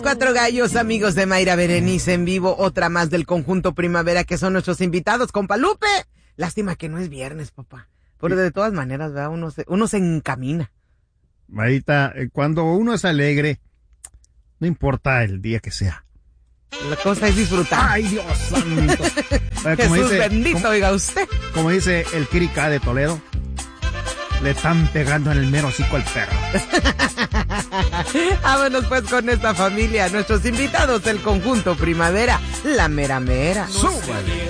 Cuatro gallos, amigos de Mayra Berenice en vivo, otra más del conjunto Primavera, que son nuestros invitados, compa Lupe. Lástima que no es viernes, papá. Pero de todas maneras, ¿verdad? Uno se encamina. Marita, cuando uno es alegre, no importa el día que sea. La cosa es disfrutar. ¡Ay, Dios santo! Jesús bendito, oiga usted. Como dice el Kirika de Toledo, le están pegando en el mero hocico al perro. Vámonos pues con esta familia, nuestros invitados del conjunto Primavera, la mera mera. ¡Súbale!